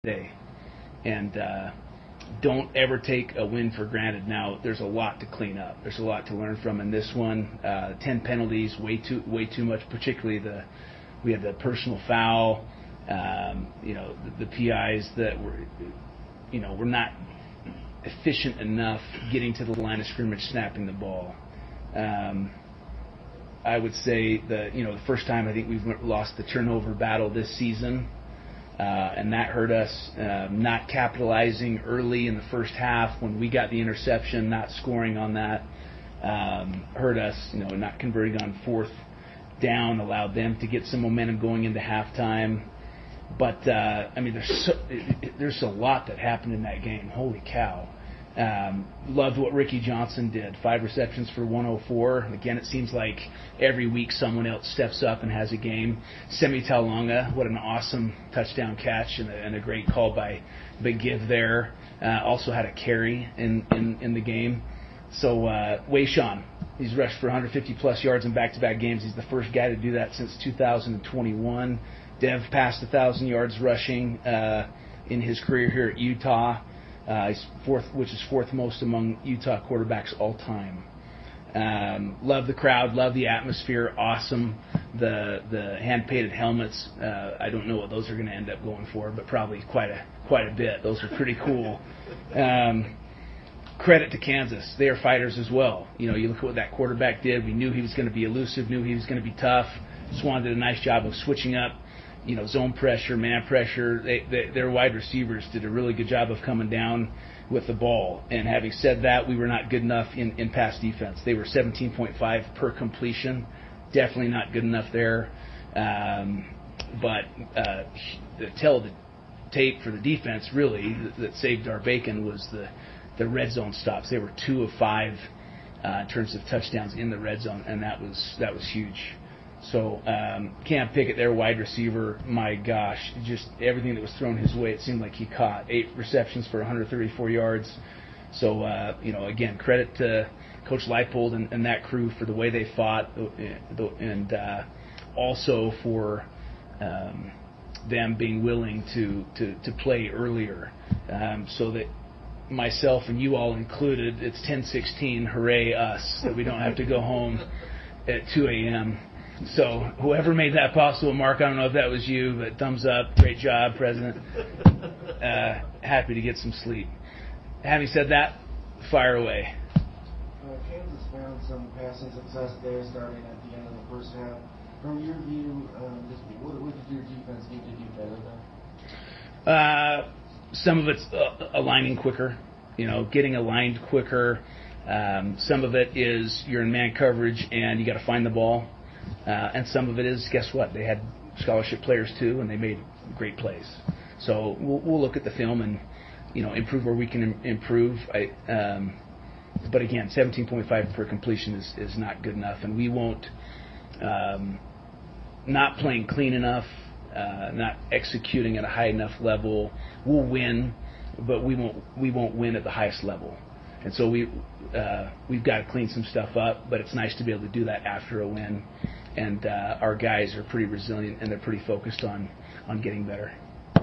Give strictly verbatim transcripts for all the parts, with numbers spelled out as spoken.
day. And uh, don't ever take a win for granted. Now, there's a lot to clean up. There's a lot to learn from in this one. Uh, ten penalties, way too way too much. Particularly the we had the personal foul. Um, you know, the, the P Is that were, you know, were not efficient enough getting to the line of scrimmage, snapping the ball. Um, I would say that, you know, the first time I think we've lost the turnover battle this season, uh, and that hurt us. Uh, not capitalizing early in the first half when we got the interception, not scoring on that, um, hurt us. You know, not converting on fourth down allowed them to get some momentum going into halftime. But uh, I mean, there's so, it, it, there's a lot that happened in that game. Holy cow! Um, loved what Ricky Johnson did. Five receptions for one oh four. Again, it seems like every week someone else steps up and has a game. Semi Taulanga, what an awesome touchdown catch and a, and a great call by Big Give there. Uh, also had a carry in, in, in the game. So uh, Wayshawn, he's rushed for one hundred fifty plus yards in back-to-back games. He's the first guy to do that since two thousand twenty-one. Dev passed one thousand yards rushing uh, in his career here at Utah. Uh, he's fourth, which is fourth most among Utah quarterbacks all time. Um, love the crowd, love the atmosphere, awesome. The the hand painted helmets. Uh, I don't know what those are going to end up going for, but probably quite a quite a bit. Those are pretty cool. Um, credit to Kansas, they are fighters as well. You know, you look at what that quarterback did. We knew he was going to be elusive, knew he was going to be tough. Swan did a nice job of switching up. You know, zone pressure, man pressure. They, they, their wide receivers did a really good job of coming down with the ball. And having said that, we were not good enough in, in pass defense. They were seventeen point five per completion. Definitely not good enough there. Um, but uh, the tell the tape for the defense, really, that, that saved our bacon was the, the red zone stops. They were two of five uh, in terms of touchdowns in the red zone, and that was that was huge. So um, Cam Pickett, their wide receiver, my gosh, just everything that was thrown his way, it seemed like he caught. Eight receptions for one hundred thirty-four yards. So, uh, you know, again, credit to Coach Leipold and, and that crew for the way they fought, and uh, also for um, them being willing to, to, to play earlier, um, so that myself and you all included, it's ten sixteen, hooray us, that we don't have to go home at two a.m., So whoever made that possible, Mark, I don't know if that was you, but thumbs up. Great job, President. Uh, happy to get some sleep. Having said that, fire away. Uh, Kansas found some passing success there starting at the end of the first half. From your view, um, just what, what did your defense need to do better there? Uh, some of it's uh, aligning quicker, you know, getting aligned quicker. Um, some of it is you're in man coverage and you got to find the ball. Uh, and some of it is, guess what? They had scholarship players too, and they made great plays. So we'll, we'll look at the film and, you know, improve where we can im- improve. I, um, but again, seventeen point five per completion is, is not good enough, and we won't. Um, not playing clean enough, uh, not executing at a high enough level. We'll win, but we won't. We won't win at the highest level. And so we, uh, we've got to clean some stuff up, but it's nice to be able to do that after a win. And uh, our guys are pretty resilient, and they're pretty focused on, on getting better.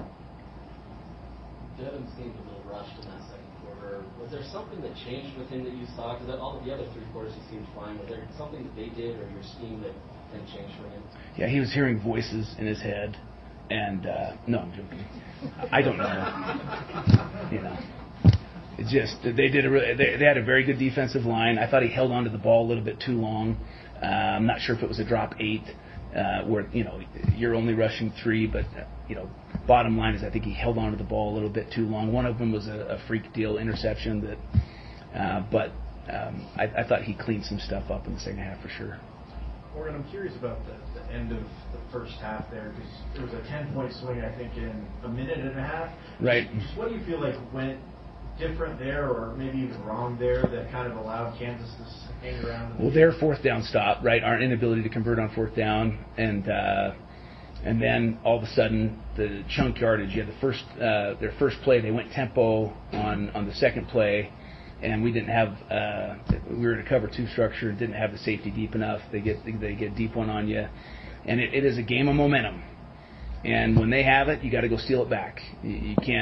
Devin seemed a little rushed in that second quarter. Was there something that changed with him that you saw? Because all of the other three quarters he seemed fine. Was there something that they did or your scheme that then changed for him? Yeah, he was hearing voices in his head. And, uh, no, I'm joking. I don't know. You know. It just they did a really, they, they had a very good defensive line. I thought he held on to the ball a little bit too long. Uh, I'm not sure if it was a drop eight, uh, where you know you're only rushing three, but uh, you know bottom line is I think he held on to the ball a little bit too long. One of them was a, a freak deal interception that, uh, but um, I, I thought he cleaned some stuff up in the second half for sure. Morgan, I'm curious about the, the end of the first half there, because there was a ten-point swing I think in a minute and a half. Right. Just what do you feel like went different there, or maybe even wrong there, that kind of allowed Kansas to hang around? Well, their fourth down stop, right? Our inability to convert on fourth down, and uh, and then all of a sudden the chunk yardage. You had the first uh, their first play, they went tempo on on the second play, and we didn't have uh, we were in a cover two structure and didn't have the safety deep enough. They get they get a deep one on you, and it, it is a game of momentum. And when they have it, you got to go steal it back. You, you can't.